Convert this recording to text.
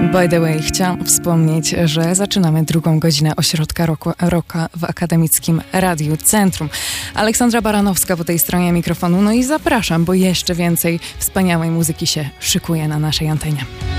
By the way, chciałam wspomnieć, że zaczynamy drugą godzinę Ośrodka Rocka w Akademickim Radiu Centrum. Aleksandra Baranowska po tej stronie mikrofonu, no i zapraszam, bo jeszcze więcej wspaniałej muzyki się szykuje na naszej antenie.